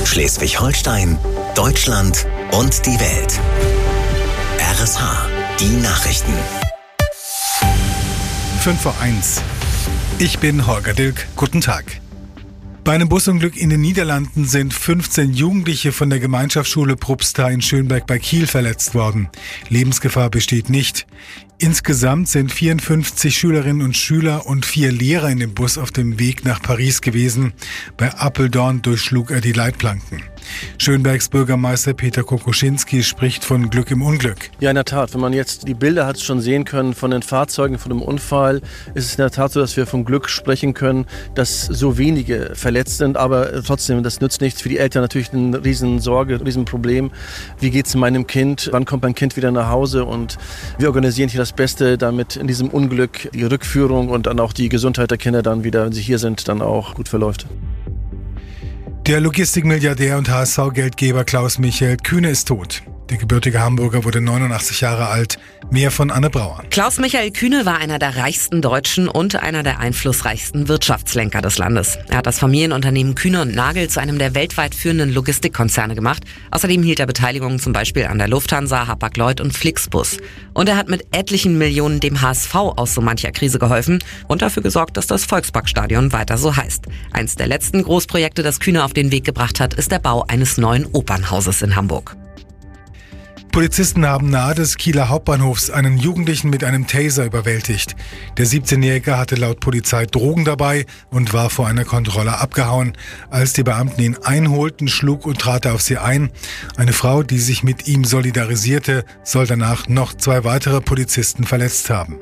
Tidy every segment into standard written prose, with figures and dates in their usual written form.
Schleswig-Holstein, Deutschland und die Welt. RSH, die Nachrichten. 5:01. Ich bin Holger Dilk. Guten Tag. Bei einem Busunglück in den Niederlanden sind 15 Jugendliche von der Gemeinschaftsschule Probstheil in Schönberg bei Kiel verletzt worden. Lebensgefahr besteht nicht. Insgesamt sind 54 Schülerinnen und Schüler und 4 Lehrer in dem Bus auf dem Weg nach Paris gewesen. Bei Apeldoorn durchschlug er die Leitplanken. Schönbergs Bürgermeister Peter Kokoschinski spricht von Glück im Unglück. Ja, in der Tat. Wenn man jetzt die Bilder hat schon sehen können von den Fahrzeugen, von dem Unfall, ist es in der Tat so, dass wir vom Glück sprechen können, dass so wenige verletzt sind. Aber trotzdem, das nützt nichts. Für die Eltern natürlich eine Riesensorge, ein Riesenproblem. Wie geht es meinem Kind? Wann kommt mein Kind wieder nach Hause? Und wir organisieren hier das Beste, damit in diesem Unglück die Rückführung und dann auch die Gesundheit der Kinder dann wieder, wenn sie hier sind, dann auch gut verläuft. Der Logistikmilliardär und HSV-Geldgeber Klaus-Michael Kühne ist tot. Der gebürtige Hamburger wurde 89 Jahre alt. Mehr von Anne Brauer. Klaus-Michael Kühne war einer der reichsten Deutschen und einer der einflussreichsten Wirtschaftslenker des Landes. Er hat das Familienunternehmen Kühne & Nagel zu einem der weltweit führenden Logistikkonzerne gemacht. Außerdem hielt er Beteiligungen zum Beispiel an der Lufthansa, Hapag-Lloyd und Flixbus. Und er hat mit etlichen Millionen dem HSV aus so mancher Krise geholfen und dafür gesorgt, dass das Volksparkstadion weiter so heißt. Eins der letzten Großprojekte, das Kühne auf den Weg gebracht hat, ist der Bau eines neuen Opernhauses in Hamburg. Polizisten haben nahe des Kieler Hauptbahnhofs einen Jugendlichen mit einem Taser überwältigt. Der 17-Jährige hatte laut Polizei Drogen dabei und war vor einer Kontrolle abgehauen. Als die Beamten ihn einholten, schlug und trat er auf sie ein. Eine Frau, die sich mit ihm solidarisierte, soll danach noch 2 weitere Polizisten verletzt haben.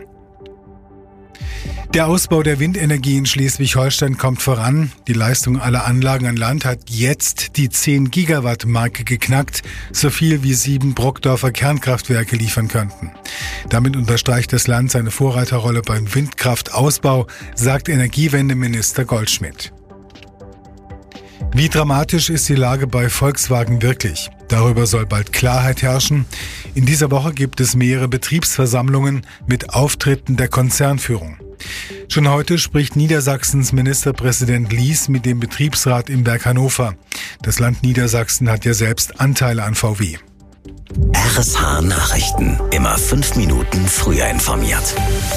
Der Ausbau der Windenergie in Schleswig-Holstein kommt voran. Die Leistung aller Anlagen an Land hat jetzt die 10-Gigawatt-Marke geknackt, so viel wie 7 Brockdorfer Kernkraftwerke liefern könnten. Damit unterstreicht das Land seine Vorreiterrolle beim Windkraftausbau, sagt Energiewendeminister Goldschmidt. Wie dramatisch ist die Lage bei Volkswagen wirklich? Darüber soll bald Klarheit herrschen. In dieser Woche gibt es mehrere Betriebsversammlungen mit Auftritten der Konzernführung. Schon heute spricht Niedersachsens Ministerpräsident Lies mit dem Betriebsrat im Werk Hannover. Das Land Niedersachsen hat ja selbst Anteile an VW. RSH Nachrichten. Immer 5 Minuten früher informiert.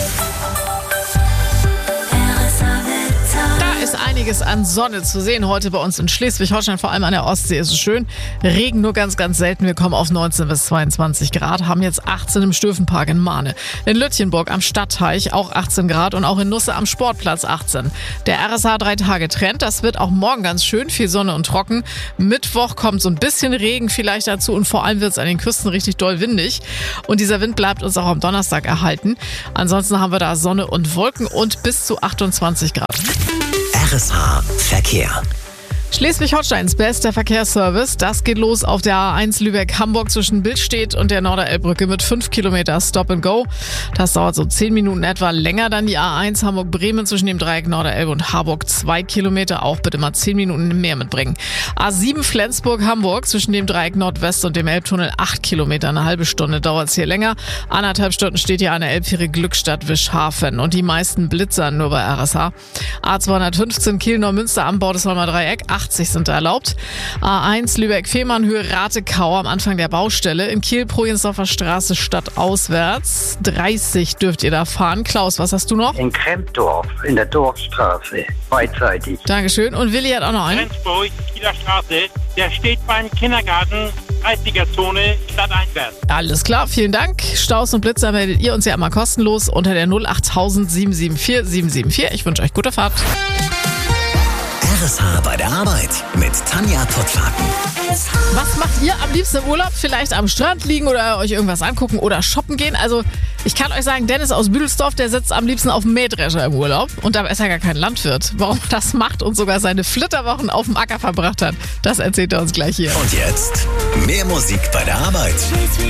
Einiges an Sonne zu sehen heute bei uns in Schleswig-Holstein, vor allem an der Ostsee ist es schön. Regen nur ganz, ganz selten. Wir kommen auf 19 bis 22 Grad, haben jetzt 18 im Stöfenpark in Mahne. In Lütjenburg am Stadtteich auch 18 Grad und auch in Nusse am Sportplatz 18. Der RSH 3-Tage-Trend, das wird auch morgen ganz schön, viel Sonne und trocken. Mittwoch kommt so ein bisschen Regen vielleicht dazu und vor allem wird es an den Küsten richtig doll windig. Und dieser Wind bleibt uns auch am Donnerstag erhalten. Ansonsten haben wir da Sonne und Wolken und bis zu 28 Grad. RSH Verkehr. Schleswig-Holsteins bester Verkehrsservice. Das geht los auf der A1 Lübeck-Hamburg zwischen Billstedt und der Norderelbbrücke mit 5 Kilometer Stop and Go. Das dauert so 10 Minuten etwa länger. Dann die A1 Hamburg-Bremen zwischen dem Dreieck Norderelbe und Harburg 2 Kilometer. Auch bitte mal 10 Minuten mehr mitbringen. A7 Flensburg-Hamburg zwischen dem Dreieck Nordwest und dem Elbtunnel 8 Kilometer. Eine halbe Stunde dauert es hier länger. 1,5 Stunden steht hier an der Elbfähre Glückstadt-Wischhafen. Und die meisten blitzern nur bei RSH. A215 Kiel-Neumünster am Bordesholmer Dreieck. 80 sind da erlaubt. A1 Lübeck-Fehmarn, Höhe Ratekau am Anfang der Baustelle. In Kiel, Projensdorfer Straße stadtauswärts. 30 dürft ihr da fahren. Klaus, was hast du noch? In Krempdorf, in der Dorfstraße, beidseitig. Dankeschön. Und Willi hat auch noch einen. Rendsburg, Kieler Straße, der steht beim Kindergarten, 30er-Zone, stadteinwärts. Alles klar, vielen Dank. Staus und Blitzer meldet ihr uns ja immer kostenlos unter der 08000 774 774. Ich wünsche euch gute Fahrt. RSH bei der Arbeit mit Tanja Pottwarten. Was macht ihr am liebsten im Urlaub? Vielleicht am Strand liegen oder euch irgendwas angucken oder shoppen gehen? Also ich kann euch sagen, Dennis aus Büdelsdorf, der sitzt am liebsten auf dem Mähdrescher im Urlaub. Und dabei ist er gar kein Landwirt. Warum er das macht und sogar seine Flitterwochen auf dem Acker verbracht hat, das erzählt er uns gleich hier. Und jetzt mehr Musik bei der Arbeit.